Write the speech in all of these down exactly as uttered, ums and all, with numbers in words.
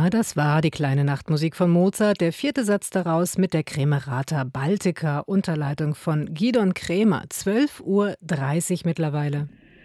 Ja, das war die kleine Nachtmusik von Mozart, der vierte Satz daraus mit der Cremerata Baltica, Unterleitung von Gidon Kremer. zwölf Uhr dreißig mittlerweile.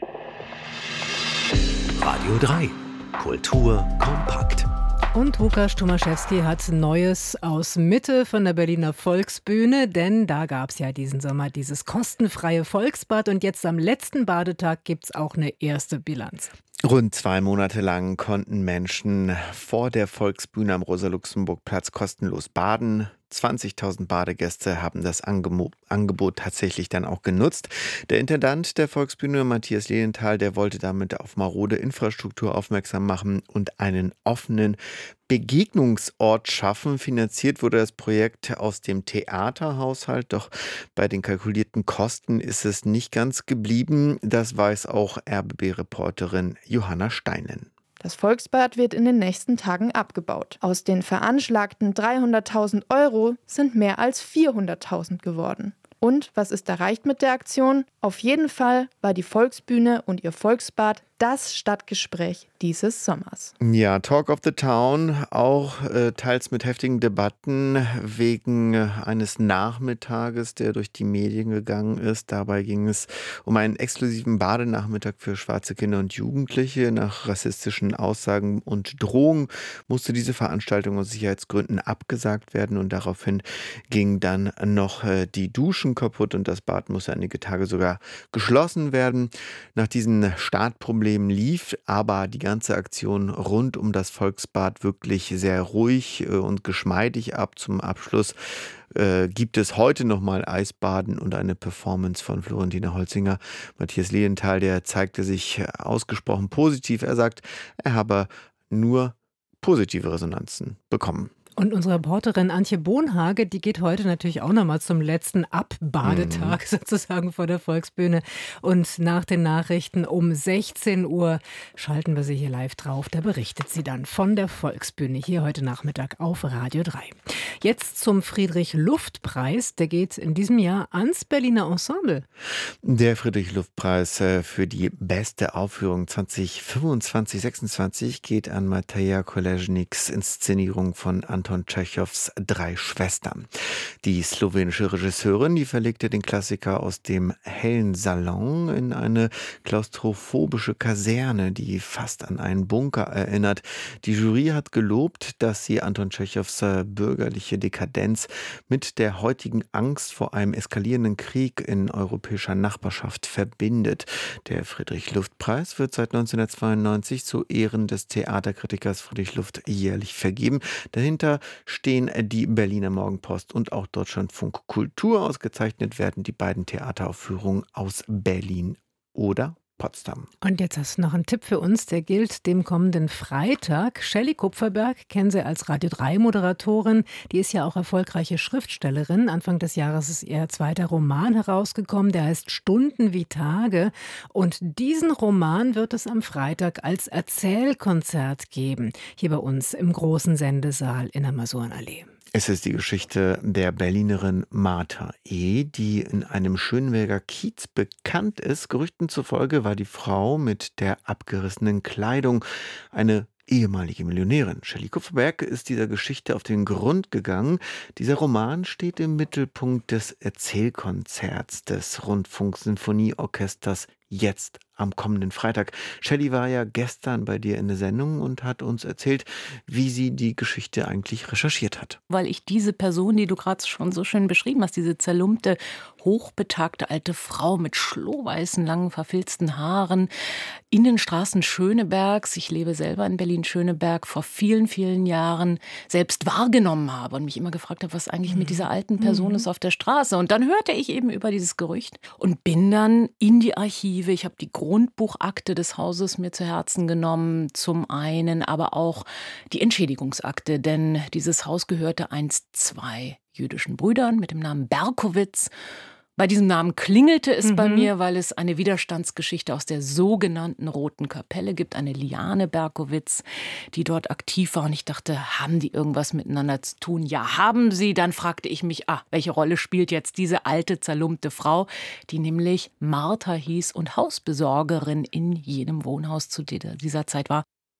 Radio drei. Kultur kompakt. Und Łukasz Tomaszewski hat Neues aus Mitte von der Berliner Volksbühne, denn da gab es ja diesen Sommer dieses kostenfreie Volksbad und jetzt am letzten Badetag gibt es auch eine erste Bilanz. Rund zwei Monate lang konnten Menschen vor der Volksbühne am Rosa-Luxemburg-Platz kostenlos baden. zwanzigtausend Badegäste haben das Angemo- Angebot tatsächlich dann auch genutzt. Der Intendant der Volksbühne, Matthias Lilienthal, der wollte damit auf marode Infrastruktur aufmerksam machen und einen offenen Begegnungsort schaffen. Finanziert wurde das Projekt aus dem Theaterhaushalt, doch bei den kalkulierten Kosten ist es nicht ganz geblieben. Das weiß auch R B B-Reporterin Johanna Steinen. Das Volksbad wird in den nächsten Tagen abgebaut. Aus den veranschlagten dreihunderttausend Euro sind mehr als vierhunderttausend geworden. Und was ist erreicht mit der Aktion? Auf jeden Fall war die Volksbühne und ihr Volksbad das Stadtgespräch dieses Sommers. Ja, Talk of the Town, auch äh, teils mit heftigen Debatten wegen äh, eines Nachmittages, der durch die Medien gegangen ist. Dabei ging es um einen exklusiven Badenachmittag für schwarze Kinder und Jugendliche. Nach rassistischen Aussagen und Drohungen musste diese Veranstaltung aus Sicherheitsgründen abgesagt werden und daraufhin ging dann noch äh, die Duschen kaputt und das Bad musste einige Tage sogar geschlossen werden. Nach diesen Startproblemen lief aber die ganze Aktion rund um das Volksbad wirklich sehr ruhig und geschmeidig ab. Zum Abschluss äh, gibt es heute nochmal Eisbaden und eine Performance von Florentina Holzinger. Matthias Lilienthal, der zeigte sich ausgesprochen positiv. Er sagt, er habe nur positive Resonanzen bekommen. Und unsere Reporterin Antje Bohnhage, die geht heute natürlich auch nochmal zum letzten Abbadetag mhm. sozusagen vor der Volksbühne. Und nach den Nachrichten um sechzehn Uhr schalten wir sie hier live drauf. Da berichtet sie dann von der Volksbühne hier heute Nachmittag auf Radio drei. Jetzt zum Friedrich-Luft-Preis. Der geht in diesem Jahr ans Berliner Ensemble. Der Friedrich-Luft-Preis für die beste Aufführung zwanzig fünfundzwanzig sechsundzwanzig geht an Mateja Koležniks Inszenierung von Anton Anton Tschechows Drei Schwestern. Die slowenische Regisseurin, die verlegte den Klassiker aus dem hellen Salon in eine klaustrophobische Kaserne, die fast an einen Bunker erinnert. Die Jury hat gelobt, dass sie Anton Tschechows bürgerliche Dekadenz mit der heutigen Angst vor einem eskalierenden Krieg in europäischer Nachbarschaft verbindet. Der Friedrich-Luft-Preis wird seit neunzehnhundertzweiundneunzig zu Ehren des Theaterkritikers Friedrich Luft jährlich vergeben. Dahinter stehen die Berliner Morgenpost und auch Deutschlandfunk Kultur. Ausgezeichnet werden die beiden Theateraufführungen aus Berlin oder Potsdam. Und jetzt hast du noch einen Tipp für uns, der gilt dem kommenden Freitag. Shelley Kupferberg kennen Sie als Radio drei Moderatorin. Die ist ja auch erfolgreiche Schriftstellerin. Anfang des Jahres ist ihr zweiter Roman herausgekommen, der heißt Stunden wie Tage. Und diesen Roman wird es am Freitag als Erzählkonzert geben, hier bei uns im großen Sendesaal in der Masurenallee. Es ist die Geschichte der Berlinerin Martha E., die in einem Schönberger Kiez bekannt ist. Gerüchten zufolge war die Frau mit der abgerissenen Kleidung eine ehemalige Millionärin. Shelley Kupferberg ist dieser Geschichte auf den Grund gegangen. Dieser Roman steht im Mittelpunkt des Erzählkonzerts des Rundfunksinfonieorchesters jetzt am kommenden Freitag. Shelley war ja gestern bei dir in der Sendung und hat uns erzählt, wie sie die Geschichte eigentlich recherchiert hat. Weil ich diese Person, die du gerade schon so schön beschrieben hast, diese zerlumpte, hochbetagte alte Frau mit schlohweißen, langen, verfilzten Haaren in den Straßen Schönebergs, ich lebe selber in Berlin-Schöneberg, vor vielen, vielen Jahren selbst wahrgenommen habe und mich immer gefragt habe, was eigentlich mit dieser alten Person mhm. ist auf der Straße. Und dann hörte ich eben über dieses Gerücht und bin dann in die Archive. Ich habe die Grundbuchakte des Hauses mir zu Herzen genommen, zum einen, aber auch die Entschädigungsakte, denn dieses Haus gehörte einst zwei jüdischen Brüdern mit dem Namen Berkowitz. Bei diesem Namen klingelte es mhm. bei mir, weil es eine Widerstandsgeschichte aus der sogenannten Roten Kapelle gibt. Eine Liane Berkowitz, die dort aktiv war. Und ich dachte, haben die irgendwas miteinander zu tun? Ja, haben sie. Dann fragte ich mich, ah, welche Rolle spielt jetzt diese alte, zerlumpte Frau, die nämlich Martha hieß und Hausbesorgerin in jenem Wohnhaus zu dieser Zeit war.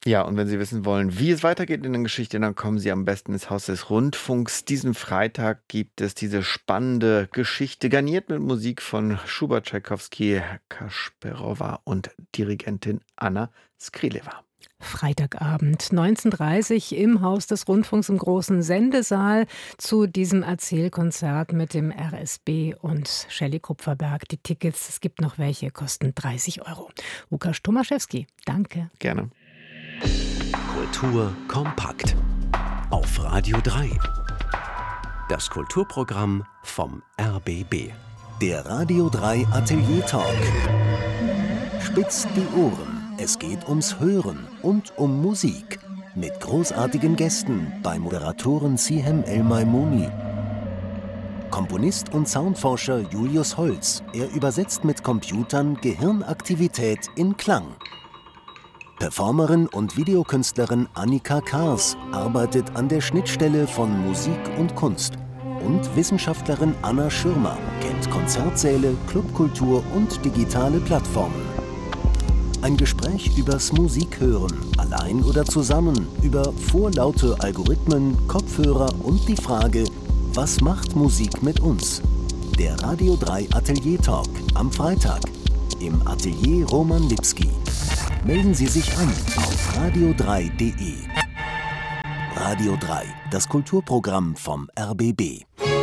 Ja, und wenn Sie wissen wollen, wie es weitergeht in der Geschichte, dann kommen Sie am besten ins Haus des Rundfunks. Diesen Freitag gibt es diese spannende Geschichte, garniert mit Musik von Schubert, Tschaikowski, Kasperowa und Dirigentin Anna Skrileva. Freitagabend, neunzehn Uhr dreißig im Haus des Rundfunks im großen Sendesaal zu diesem Erzählkonzert mit dem R S B und Shelley Kupferberg. Die Tickets, es gibt noch welche, kosten dreißig Euro. Łukasz Tomaszewski, danke. Gerne. Kultur kompakt auf Radio drei. Das Kulturprogramm vom R B B. Der Radio drei Atelier Talk. Spitzt die Ohren. Es geht ums Hören und um Musik. Mit großartigen Gästen bei Moderatorin Sihem El-Maimouni. Komponist und Soundforscher Julius Holz. Er übersetzt mit Computern Gehirnaktivität in Klang. Performerin und Videokünstlerin Annika Kars arbeitet an der Schnittstelle von Musik und Kunst. Und Wissenschaftlerin Anna Schirmer kennt Konzertsäle, Clubkultur und digitale Plattformen. Ein Gespräch übers Musikhören, allein oder zusammen, über vorlaute Algorithmen, Kopfhörer und die Frage, was macht Musik mit uns? Der Radio drei Atelier Talk am Freitag im Atelier Roman Lipski. Melden Sie sich an auf radio drei punkt de. Radio drei, das Kulturprogramm vom R B B.